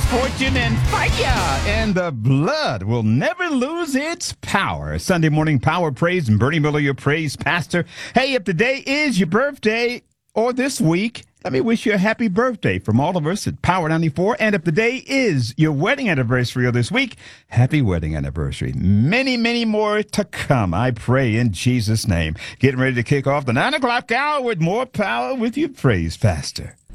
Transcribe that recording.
fortune, and fire, and the blood will never lose its power. Sunday morning power praise, and Bernie Miller, your praise pastor. Hey, if today is your birthday or this week, let me wish you a happy birthday from all of us at Power 94. And if today is your wedding anniversary or this week, happy wedding anniversary. Many, many more to come, I pray in Jesus' name. Getting ready to kick off the 9 o'clock hour with more power with your praise pastor.